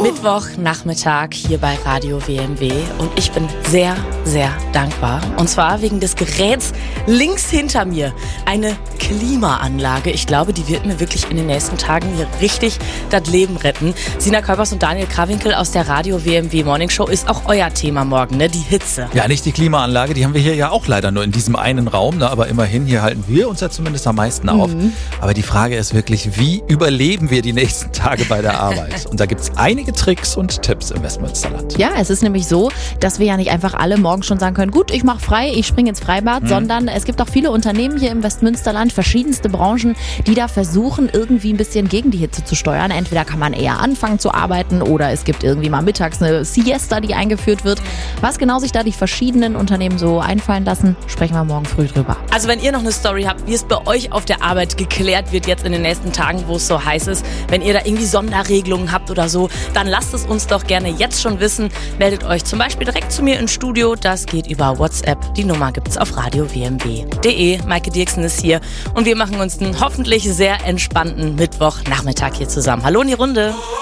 Mittwochnachmittag hier bei Radio WMW und ich bin sehr, sehr dankbar. Und zwar wegen des Geräts links hinter mir. Eine Klimaanlage. Ich glaube, die wird mir wirklich in den nächsten Tagen hier richtig das Leben retten. Sina Kolpers und Daniel Krawinkel aus der Radio WMW Morning Show ist auch euer Thema morgen, ne? Die Hitze. Ja, nicht die Klimaanlage, die haben wir hier ja auch leider nur in diesem einen Raum, ne? Aber immerhin, hier halten wir uns ja zumindest am meisten auf. Aber die Frage ist wirklich, wie überleben wir die nächsten Tage bei der Arbeit? Und da gibt es einige Tricks und Tipps im Westmünsterland. Ja, es ist nämlich so, dass wir ja nicht einfach alle morgen schon sagen können, gut, ich mache frei, ich springe ins Freibad, sondern es gibt auch viele Unternehmen hier im Westmünsterland, verschiedenste Branchen, die da versuchen, irgendwie ein bisschen gegen die Hitze zu steuern. Entweder kann man eher anfangen zu arbeiten oder es gibt irgendwie mal mittags eine Siesta, die eingeführt wird. Was genau sich da die verschiedenen Unternehmen so einfallen lassen, sprechen wir morgen früh drüber. Also wenn ihr noch eine Story habt, wie es bei euch auf der Arbeit geklärt wird jetzt in den nächsten Tagen, wo es so heiß ist, wenn ihr da irgendwie Sonderregelungen habt oder so, dann lasst es uns doch gerne jetzt schon wissen. Meldet euch zum Beispiel direkt zu mir ins Studio. Das geht über WhatsApp. Die Nummer gibt's auf radiowmw.de. Maike Dirksen ist hier und wir machen uns einen hoffentlich sehr entspannten Mittwochnachmittag hier zusammen. Hallo in die Runde.